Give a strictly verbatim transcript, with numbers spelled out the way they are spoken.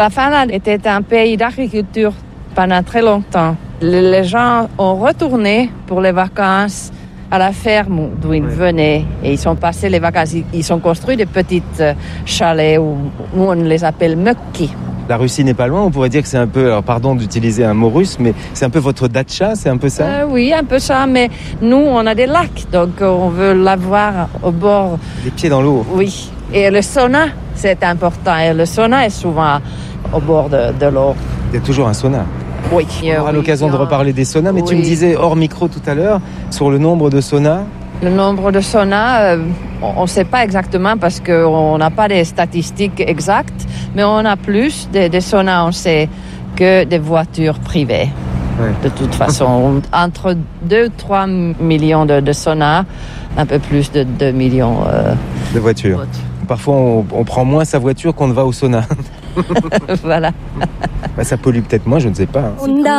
La Finlande était un pays d'agriculture pendant très longtemps. Les gens ont retourné pour les vacances à la ferme d'où ils ouais. venaient et ils sont passés les vacances. Ils ont construit des petites chalets où, où on les appelle mökki. La Russie n'est pas loin, on pourrait dire que c'est un peu, alors pardon d'utiliser un mot russe, mais c'est un peu votre datcha, c'est un peu ça euh, Oui, un peu ça, mais nous on a des lacs, donc on veut l'avoir au bord. Les pieds dans l'eau. Oui, et le sauna, c'est important, et le sauna est souvent au bord de, de l'eau. Il y a toujours un sauna. Oui. On aura oui, l'occasion oui, de reparler des saunas, mais oui. Tu me disais hors micro tout à l'heure, sur le nombre de saunas. Le nombre de saunas, euh, on ne sait pas exactement parce qu'on n'a pas des statistiques exactes, mais on a plus de, de saunas, on sait, que des voitures privées. Ouais. De toute façon, entre deux et trois millions de, de saunas, un peu plus de deux millions euh, de voitures. voitures. Parfois, on, on prend moins sa voiture qu'on ne va au sauna. Voilà. Bah, ça pollue peut-être moins, je ne sais pas. Hein.